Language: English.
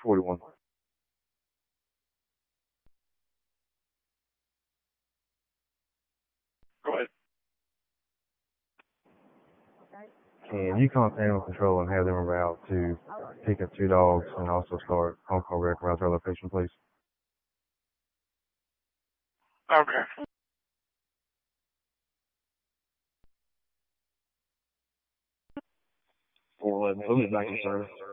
41. Go ahead. Can you contact Animal Control and have them about to pick up 2 dogs and also start on-call rec around our location, please? Okay. We'll be back in service.